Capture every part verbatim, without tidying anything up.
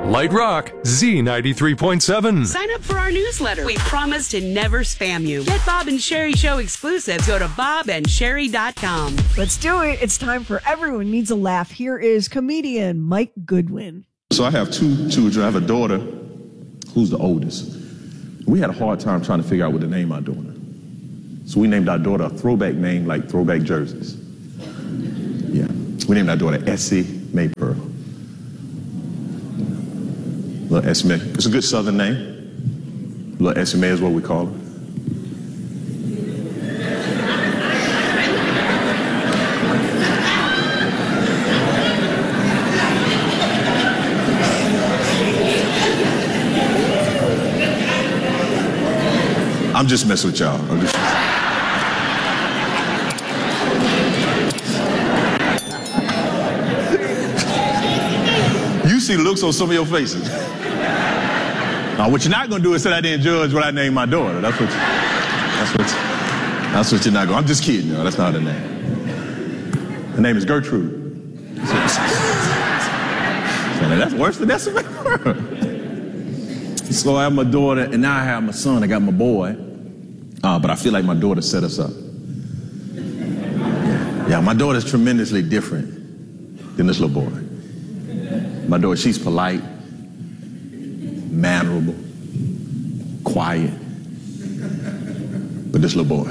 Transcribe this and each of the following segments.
Light Rock, Z ninety-three point seven. Sign up for our newsletter. We promise to never spam you. Get Bob and Sherry Show exclusives. Go to bob and sherry dot com. Let's do it. It's time for Everyone Needs a Laugh. Here is comedian Mike Goodwin. So I have two children. I have a daughter who's the oldest. We had a hard time trying to figure out what to name our daughter. So we named our daughter a throwback name like throwback jerseys. Yeah. We named our daughter Essie May Pearl. Little Essie May. It's a good Southern name. Little Essie May is what we call her. I'm just messing with y'all. I'm just... You see looks on some of your faces. Now, what you're not gonna do is say I didn't judge what I named my daughter. That's what. You, that's what. That's what you're not going. I'm just kidding, y'all. That's not her name. Her name is Gertrude. That's worse than that's. So I have my daughter, and now I have my son. I got my boy. Uh, but I feel like my daughter set us up. Yeah, yeah, my daughter's tremendously different than this little boy. My daughter, she's polite, mannerable, quiet. But this little boy.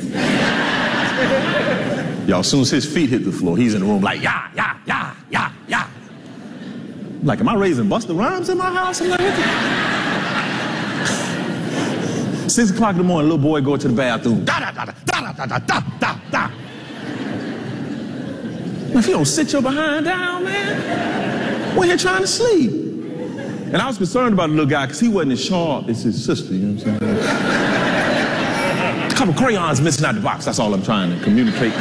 Y'all, as soon as his feet hit the floor, he's in the room like, yeah, yeah, yeah, yeah, yeah. Like, am I raising Busta Rhymes in my house? I'm like, what the... Six o'clock in the morning, little boy go to the bathroom. Da da da da da da da da da da. If you don't sit your behind down, man, we're here trying to sleep. And I was concerned about the little guy because he wasn't as sharp as his sister. You know what I'm saying? A couple crayons missing out the box. That's all I'm trying to communicate.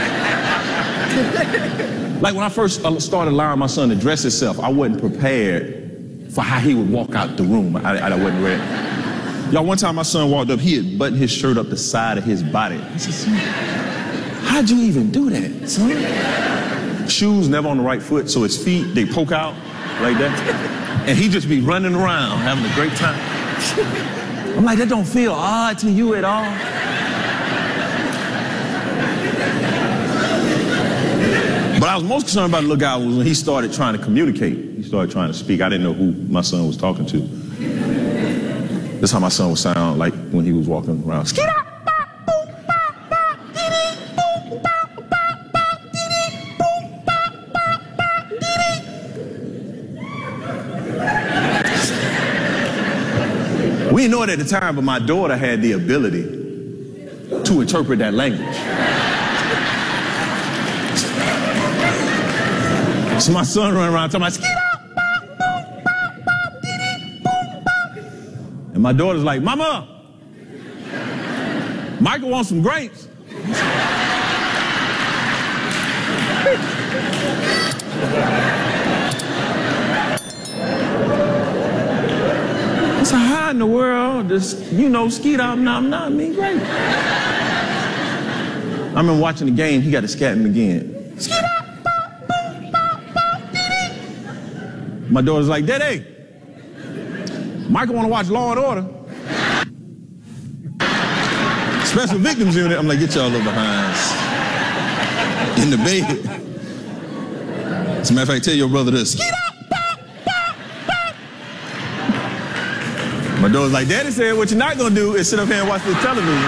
Like when I first started allowing my son to dress himself, I wasn't prepared for how he would walk out the room. I, I wasn't ready. Y'all, one time my son walked up, he had buttoned his shirt up the side of his body. I said, son, how'd you even do that, son? Shoes never on the right foot, so his feet, they poke out like that. And he just be running around, having a great time. I'm like, that don't feel odd to you at all? But I was most concerned about the little guy was when he started trying to communicate. He started trying to speak. I didn't know who my son was talking to. That's how my son would sound like when he was walking around. We didn't know it at the time, but my daughter had the ability to interpret that language. So my son running around talking about, and my daughter's like, Mama, Michael wants some grapes. I said, how in the world does, you know, skeet out nom nom mean grape? I remember watching the game, he got to scat him again. Skeet out. My daughter's like, Daddy, Michael want to watch Law and Order. Special Victims Unit. I'm like, get y'all little behinds in the bed. As a matter of fact, tell your brother this. My daughter's like, Daddy said what you're not going to do is sit up here and watch the television.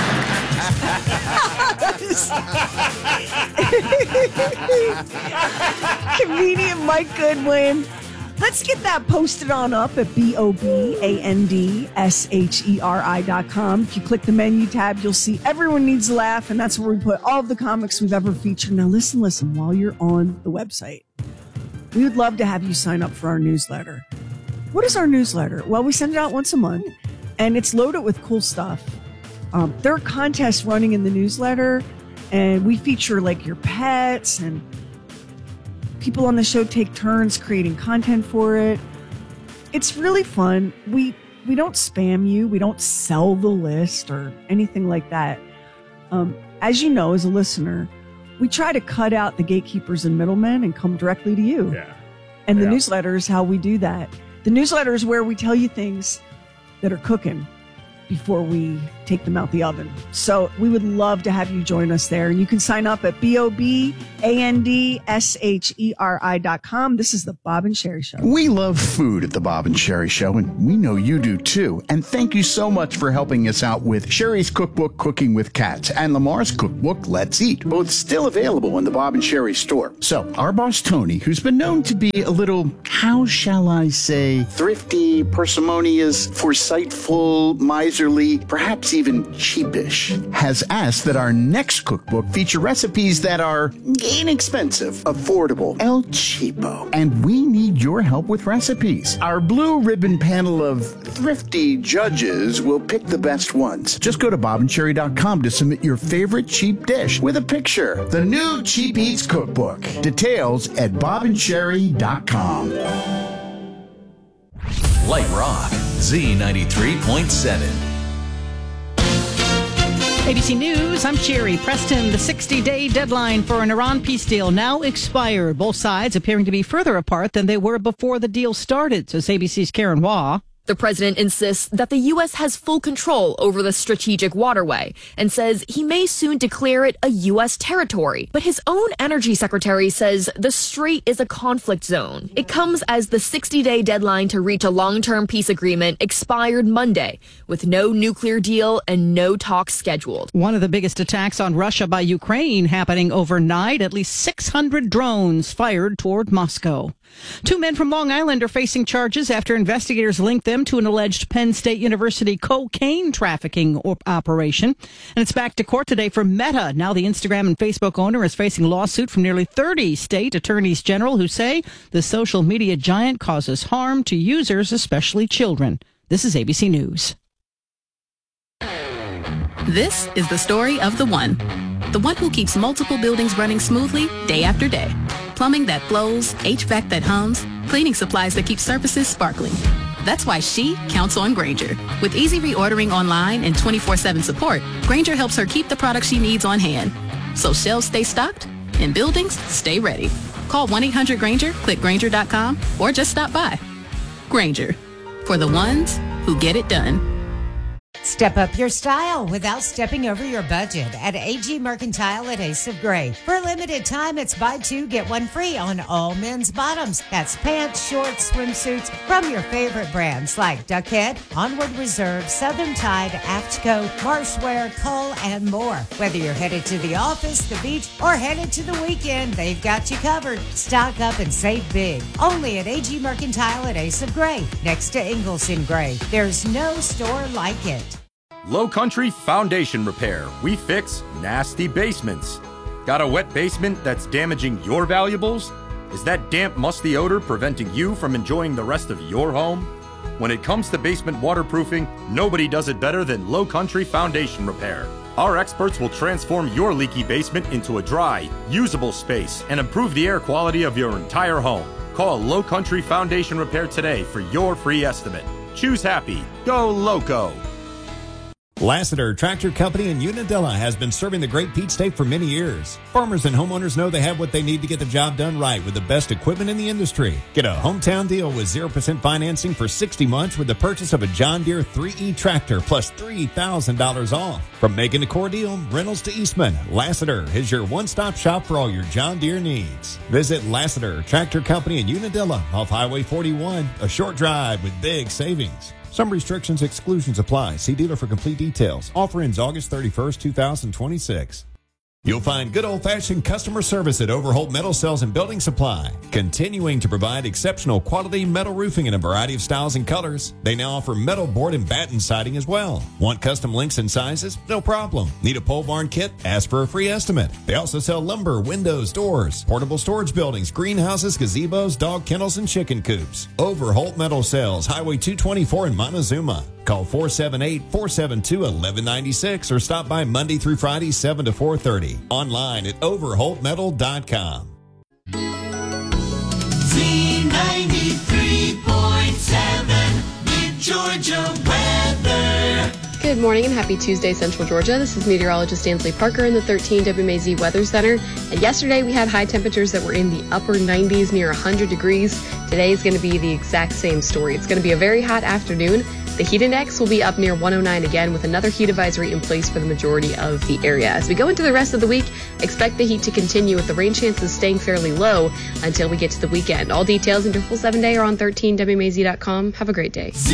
Comedian Mike Goodwin. Let's get that posted on up at B O B A N D S H E R I dot com. If you click the menu tab, you'll see Everyone Needs a Laugh, and that's where we put all of the comics we've ever featured. Now listen, listen, while you're on the website, we would love to have you sign up for our newsletter. What is our newsletter? Well, we send it out once a month, and it's loaded with cool stuff. Um, there are contests running in the newsletter, and we feature like your pets, and people on the show take turns creating content for it. It's really fun. We we don't spam you. We don't sell the list or anything like that. Um, as you know, as a listener, we try to cut out the gatekeepers and middlemen and come directly to you. Yeah. And the yeah. newsletter is how we do that. The newsletter is where we tell you things that are cooking before we take them out the oven. So we would love to have you join us there. And you can sign up at B O B A N D S H E R I dot com. This is the Bob and Sherry Show. We love food at the Bob and Sherry Show, and we know you do too. And thank you so much for helping us out with Sherry's cookbook, Cooking with Cats, and Lamar's cookbook, Let's Eat, both still available in the Bob and Sherry store. So our boss, Tony, who's been known to be a little, how shall I say, thrifty, parsimonious, foresightful, miserly, perhaps even cheapish, has asked that our next cookbook feature recipes that are inexpensive, affordable, El Cheapo. And we need your help with recipes. Our blue ribbon panel of thrifty judges will pick the best ones. Just go to bob and sherry dot com to submit your favorite cheap dish with a picture. The new Cheap Eats Cookbook. Details at bob and sherry dot com. Light Rock, Z ninety-three point seven. A B C News, I'm Sherry. Preston, the sixty-day deadline for an Iran peace deal now expired. Both sides appearing to be further apart than they were before the deal started, says A B C's Karen Waugh. The president insists that the U S has full control over the strategic waterway and says he may soon declare it a U S territory. But his own energy secretary says the strait is a conflict zone. It comes as the sixty-day deadline to reach a long-term peace agreement expired Monday, with no nuclear deal and no talks scheduled. One of the biggest attacks on Russia by Ukraine happening overnight. At least six hundred drones fired toward Moscow. Two men from Long Island are facing charges after investigators linked them to an alleged Penn State University cocaine trafficking op- operation. And it's back to court today for Meta. Now the Instagram and Facebook owner is facing a lawsuit from nearly thirty state attorneys general who say the social media giant causes harm to users, especially children. This is A B C News. This is the story of the one. The one who keeps multiple buildings running smoothly day after day. Plumbing that flows, H V A C that hums, cleaning supplies that keep surfaces sparkling. That's why she counts on Grainger. With easy reordering online and twenty-four seven support, Grainger helps her keep the products she needs on hand. So shelves stay stocked and buildings stay ready. Call one eight hundred Grainger, click Grainger dot com, or just stop by. Grainger, for the ones who get it done. Step up your style without stepping over your budget at A G Mercantile at Ace of Gray. For a limited time, it's buy two, get one free on all men's bottoms. That's pants, shorts, swimsuits from your favorite brands like Duckhead, Onward Reserve, Southern Tide, Aftco, Marshwear, Cull, and more. Whether you're headed to the office, the beach, or headed to the weekend, they've got you covered. Stock up and save big. Only at A G Mercantile at Ace of Gray, next to Ingalls in Gray. There's no store like it. Low Country Foundation Repair. We fix nasty basements. Got a wet basement that's damaging your valuables? Is that damp, musty odor preventing you from enjoying the rest of your home? When it comes to basement waterproofing, nobody does it better than Low Country Foundation Repair. Our experts will transform your leaky basement into a dry, usable space and improve the air quality of your entire home. Call Low Country Foundation Repair today for your free estimate. Choose happy. Go Loco. Lassiter Tractor Company in Unadilla has been serving the Great Peach State for many years. Farmers and homeowners know they have what they need to get the job done right with the best equipment in the industry. Get a hometown deal with zero percent financing for sixty months with the purchase of a John Deere three E tractor plus three thousand dollars off. From Macon to Cordeal, Reynolds to Eastman, Lassiter is your one-stop shop for all your John Deere needs. Visit Lassiter Tractor Company in Unadilla off Highway forty-one, a short drive with big savings. Some restrictions, exclusions apply. See dealer for complete details. Offer ends August thirty-first, two thousand twenty-six. You'll find good old-fashioned customer service at Overholt Metal Sales and Building Supply, continuing to provide exceptional quality metal roofing in a variety of styles and colors. They now offer metal board and batten siding as well. Want custom links and sizes? No problem. Need a pole barn kit? Ask for a free estimate. They also sell lumber, windows, doors, portable storage buildings, greenhouses, gazebos, dog kennels, and chicken coops. Overholt Metal Sales, Highway two twenty-four in Montezuma. Call four seven eight, four seven two, one one nine six or stop by Monday through Friday, seven to four thirty. Online at overholt metal dot com. Z ninety-three point seven, Mid-Georgia weather. Good morning and happy Tuesday, Central Georgia. This is meteorologist Ansley Parker in the thirteen W M A Z Weather Center. And yesterday we had high temperatures that were in the upper nineties, near one hundred degrees. Today is going to be the exact same story. It's going to be a very hot afternoon. The heat index will be up near one oh nine again, with another heat advisory in place for the majority of the area. As we go into the rest of the week, expect the heat to continue, with the rain chances staying fairly low until we get to the weekend. All details and your full seven day are on thirteen W M A Z dot com. Have a great day.